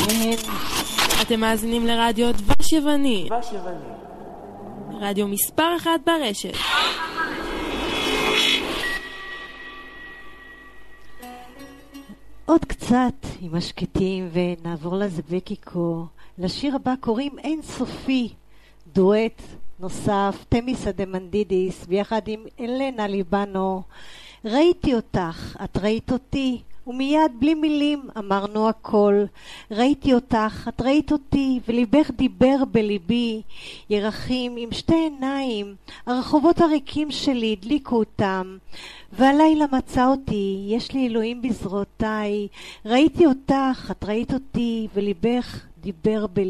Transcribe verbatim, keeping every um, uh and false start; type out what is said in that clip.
והן. אתם מאזינים לרדיו דבש יווני. דבש יווני. רדיו מספר אחת ברשת. עוד קצת עם השקטים ונעבור לזבקיקו. לשיר הבא קוראים אין סופי, דואט נוסף, תמיסה דמנדידיס, ביחד עם אלנה ליבנו. ראיתי אותך, את ראית אותי, ומיד בלי מילים אמרנו הכל. ראיתי אותך, את ראית אותי, וליבך דיבר בליבי. ירחים עם שתי עיניים, הרחובות הריקים שלי הדליקו אותם. והלילה מצא אותי, יש לי אלוהים בזרועותיי. ראיתי אותך, את ראית אותי, וליבך דיבר בליבי.